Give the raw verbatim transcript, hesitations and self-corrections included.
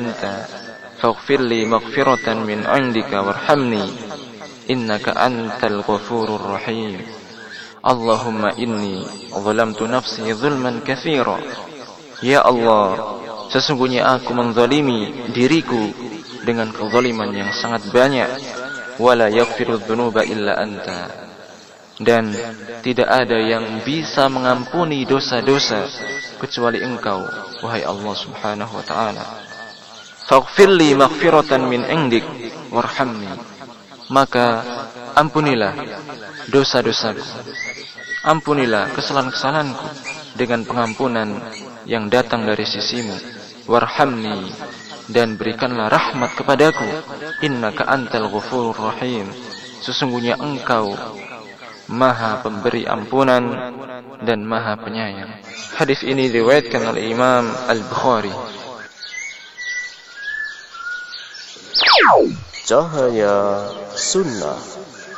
anta faghfir li maghfiratan min 'indika warhamni innaka antal ghafurur rahim. Allahumma inni zalamtu nafsi zulman katsira. Ya Allah, sesungguhnya aku menzalimi diriku dengan kezaliman yang sangat banyak. Wala yaghfiru dzunuba illa anta. Dan tidak ada yang bisa mengampuni dosa-dosa kecuali Engkau, wahai Allah Subhanahu wa taala. Faghfir li maghfiratan min 'indik warhamni. Maka ampunilah dosa-dosaku, ampunilah kesalahan-kesalahanku dengan pengampunan yang datang dari sisimu. Warhamni, dan berikanlah rahmat kepadaku. Innaka antal ghafurur rahim. Sesungguhnya Engkau Maha pemberi ampunan dan Maha penyayang. Hadis ini diriwayatkan oleh Imam Al-Bukhari. Cahaya Sunnah.